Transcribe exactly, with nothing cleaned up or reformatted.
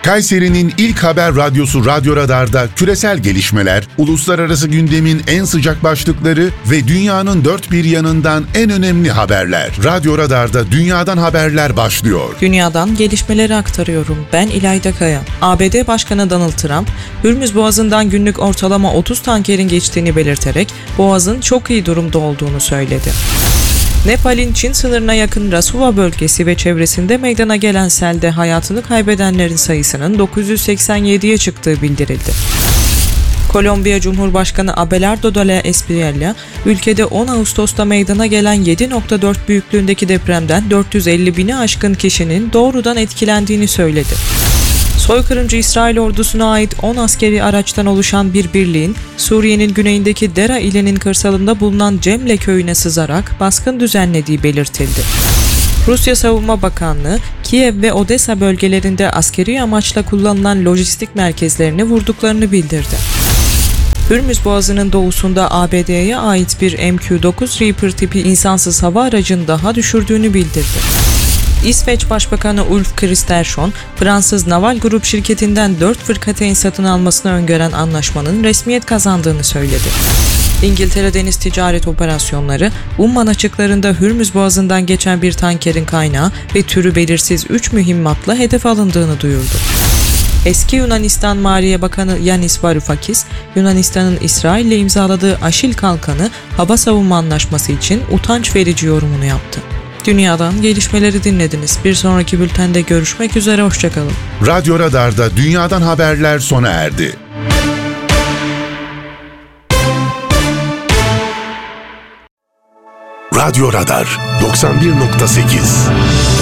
Kayseri'nin ilk haber radyosu Radyo Radar'da küresel gelişmeler, uluslararası gündemin en sıcak başlıkları ve dünyanın dört bir yanından en önemli haberler. Radyo Radar'da dünyadan haberler başlıyor. Dünyadan gelişmeleri aktarıyorum. Ben İlayda Kaya. A B D Başkanı Donald Trump, Hürmüz Boğazı'ndan günlük ortalama otuz tankerin geçtiğini belirterek Boğaz'ın çok iyi durumda olduğunu söyledi. Nepal'in Çin sınırına yakın Rasuva bölgesi ve çevresinde meydana gelen selde hayatını kaybedenlerin sayısının dokuz yüz seksen yediye çıktığı bildirildi. Kolombiya Cumhurbaşkanı Abelardo de la Espriella, ülkede on Ağustos'ta meydana gelen yedi nokta dört büyüklüğündeki depremden dört yüz elli bini aşkın kişinin doğrudan etkilendiğini söyledi. Soykırımcı İsrail ordusuna ait on askeri araçtan oluşan bir birliğin, Suriye'nin güneyindeki Dera ilinin kırsalında bulunan Cemle köyüne sızarak baskın düzenlediği belirtildi. Rusya Savunma Bakanlığı, Kiev ve Odessa bölgelerinde askeri amaçla kullanılan lojistik merkezlerini vurduklarını bildirdi. Hürmüz Boğazı'nın doğusunda A B D'ye ait bir M Q dokuz Reaper tipi insansız hava aracını daha düşürdüğünü bildirdi. İsveç Başbakanı Ulf Kristersson, Fransız Naval Group şirketinden dört fırkateyn satın almasını öngören anlaşmanın resmiyet kazandığını söyledi. İngiltere Deniz Ticaret Operasyonları, Umman açıklarında Hürmüz Boğazı'ndan geçen bir tankerin kaynağı ve türü belirsiz üç mühimmatla hedef alındığını duyurdu. Eski Yunanistan Maliye Bakanı Yanis Varoufakis, Yunanistan'ın İsrail'le imzaladığı Aşil Kalkanı hava savunma anlaşması için utanç verici yorumunu yaptı. Dünyadan gelişmeleri dinlediniz. Bir sonraki bültende görüşmek üzere, hoşçakalın. Radyo Radar'da dünyadan haberler sona erdi. Radyo Radar doksan bir nokta sekiz